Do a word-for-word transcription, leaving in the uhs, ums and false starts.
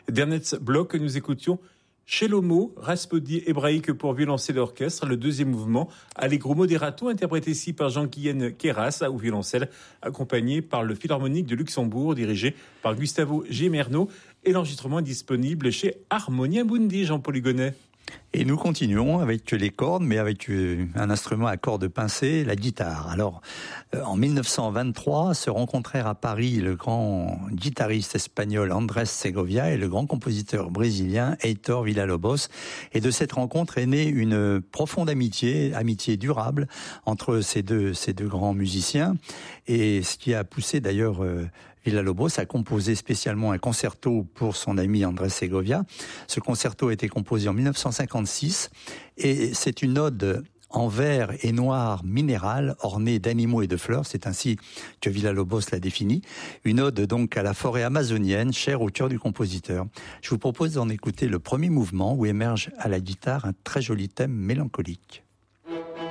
d'Ernest Bloch que nous écoutions. Shelomo, Rhapsodie hébraïque pour violoncelle et orchestre, le deuxième mouvement, Allegro moderato, interprété ici par Jean-Guyen Queyras au violoncelle, accompagné par le Philharmonique de Luxembourg, dirigé par Gustavo Gemerno, et l'enregistrement est disponible chez Harmonia Mundi, Jean-Paul Hugonnet. Et nous continuons avec les cordes, mais avec un instrument à cordes pincées, la guitare. Alors, en mille neuf cent vingt-trois, se rencontrèrent à Paris le grand guitariste espagnol Andrés Segovia et le grand compositeur brésilien Heitor Villa-Lobos. Et de cette rencontre est née une profonde amitié, amitié durable entre ces deux, ces deux grands musiciens. Et ce qui a poussé d'ailleurs euh, Villa-Lobos a composé spécialement un concerto pour son ami Andrés Segovia. Ce concerto a été composé en mille neuf cent cinquante-six et c'est une ode en vert et noir minéral ornée d'animaux et de fleurs. C'est ainsi que Villa-Lobos l'a défini. Une ode donc à la forêt amazonienne, chère au cœur du compositeur. Je vous propose d'en écouter le premier mouvement où émerge à la guitare un très joli thème mélancolique.